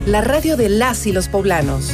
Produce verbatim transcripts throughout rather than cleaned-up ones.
La radio de las y los poblanos.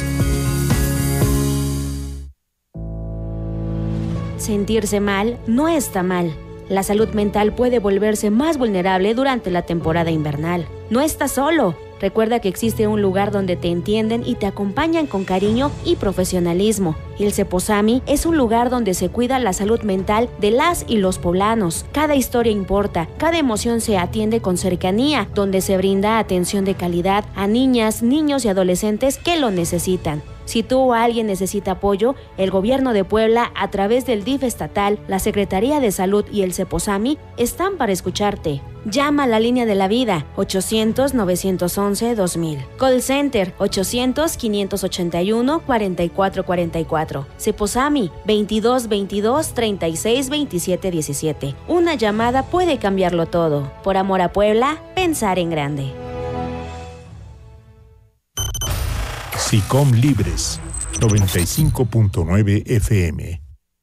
Sentirse mal no está mal. La salud mental puede volverse más vulnerable durante la temporada invernal. No estás solo. Recuerda que existe un lugar donde te entienden y te acompañan con cariño y profesionalismo. El Ceposami es un lugar donde se cuida la salud mental de las y los poblanos. Cada historia importa, cada emoción se atiende con cercanía, donde se brinda atención de calidad a niñas, niños y adolescentes que lo necesitan. Si tú o alguien necesita apoyo, el Gobierno de Puebla, a través del D I F estatal, la Secretaría de Salud y el Ceposami, están para escucharte. Llama a la línea de la vida, ochocientos, novecientos once, dos mil. Call Center, ochocientos, quinientos ochenta y uno, cuarenta y cuatro cuarenta y cuatro. Ceposami, veintidós veintidós, treinta y seis, veintisiete diecisiete. Una llamada puede cambiarlo todo. Por amor a Puebla, pensar en grande. SICOM Libres, noventa y cinco punto nueve F M.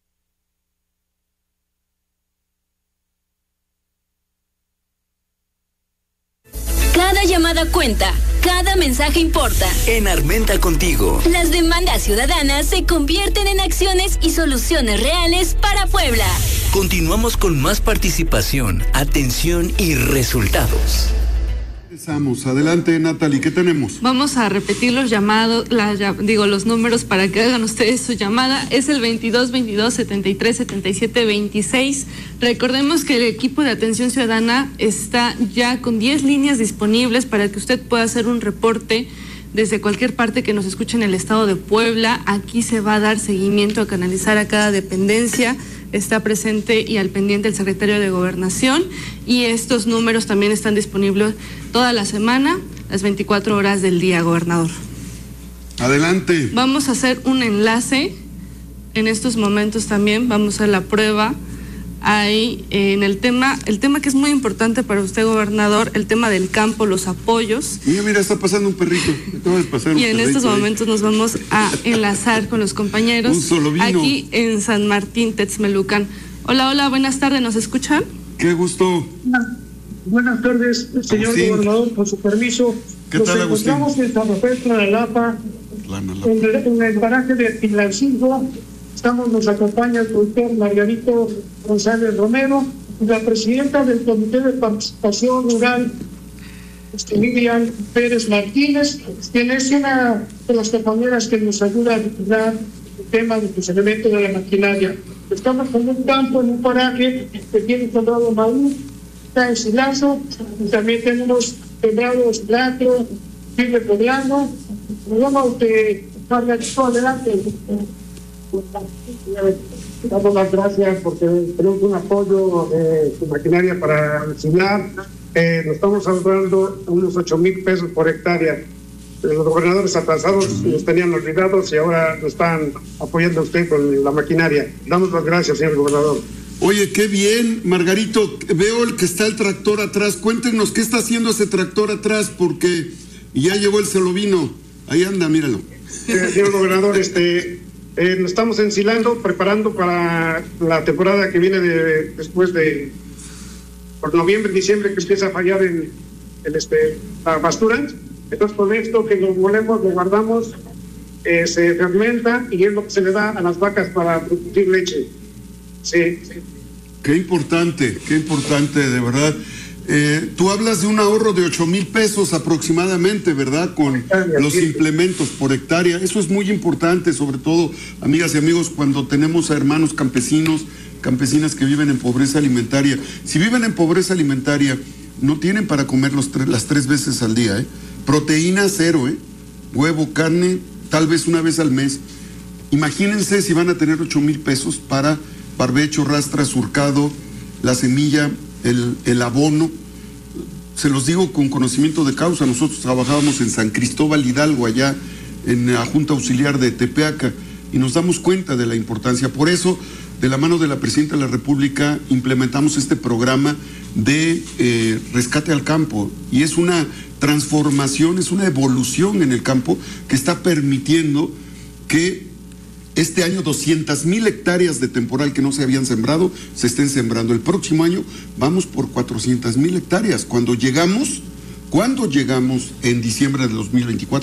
Cada llamada cuenta, cada mensaje importa. En Armenta Contigo, las demandas ciudadanas se convierten en acciones y soluciones reales para Puebla. Continuamos con más participación, atención y resultados. Empezamos. Adelante, Natalie, ¿qué tenemos? Vamos a repetir los llamados, la, digo, los números para que hagan ustedes su llamada. Es el veintidós veintidós, setenta y tres, setenta y siete, veintiséis. Recordemos que el equipo de atención ciudadana está ya con diez líneas disponibles para que usted pueda hacer un reporte desde cualquier parte que nos escuche en el estado de Puebla. Aquí se va a dar seguimiento a canalizar a cada dependencia. Está presente y al pendiente el secretario de Gobernación, y estos números también están disponibles toda la semana, las veinticuatro horas del día, gobernador. Adelante. Vamos a hacer un enlace en estos momentos también, vamos a hacer la prueba ahí eh, en el tema, el tema que es muy importante para usted, gobernador, el tema del campo, los apoyos. Mira, mira, está pasando un perrito. Acaba de pasar un y en estos momentos ahí nos vamos a enlazar con los compañeros un solo vino. Aquí en San Martín, Texmelucan. Hola, hola, buenas tardes, ¿nos escuchan? Qué gusto. Buenas tardes, señor Agustín. Gobernador, con su permiso. ¿Qué Nos tal, Agustín? encontramos en San Rafael, Tlanalapa, en el, en el paraje de Tlancingo. Estamos, nos acompaña el doctor Margarito González Romero, la presidenta del Comité de Participación Rural, Miriam Pérez Martínez, quien es una de las compañeras que nos ayuda a vigilar el tema del funcionamiento de la maquinaria. Estamos en un campo, en un paraje que tiene sembrado maíz, está en silazo, y también tenemos sembrados plátano, chile poblano. Nos vamos a usted, Margarito, adelante. Damos las gracias porque tenemos un apoyo de su maquinaria para enseñar. Eh, nos estamos ahorrando unos ocho mil pesos por hectárea. Los gobernadores atrasados nos tenían olvidados y ahora nos están apoyando usted con la maquinaria. Damos las gracias, señor gobernador. Oye, qué bien, Margarito. Veo el que está el tractor atrás. Cuéntenos qué está haciendo ese tractor atrás, porque ya llevó el celovino. Ahí anda, míralo. Eh, señor gobernador, este... Eh, nos estamos ensilando, preparando para la temporada que viene de, después de por noviembre, diciembre, que empieza a fallar el, el este la pastura. Entonces, con esto que nos molemos, lo guardamos, eh, se fermenta y es lo que se le da a las vacas para producir leche. Sí. Qué importante, qué importante, de verdad. Eh, tú hablas de un ahorro de ocho mil pesos aproximadamente, ¿verdad? Con los implementos por hectárea. Eso es muy importante, sobre todo, amigas y amigos, cuando tenemos a hermanos campesinos, campesinas que viven en pobreza alimentaria. Si viven en pobreza alimentaria, no tienen para comer los tres, las tres veces al día, ¿eh? Proteína cero, ¿eh? Huevo, carne, tal vez una vez al mes. Imagínense si van a tener ocho mil pesos para barbecho, rastra, surcado, la semilla, El, el abono. Se los digo con conocimiento de causa. Nosotros trabajábamos en San Cristóbal Hidalgo, allá en la Junta Auxiliar de Tepeaca, y nos damos cuenta de la importancia. Por eso, de la mano de la Presidenta de la República, implementamos este programa de eh, rescate al campo, y es una transformación, es una evolución en el campo que está permitiendo que este año doscientas mil hectáreas de temporal que no se habían sembrado se estén sembrando. El próximo año vamos por cuatrocientas mil hectáreas. Cuando llegamos, cuando llegamos en diciembre de dos mil veinticuatro,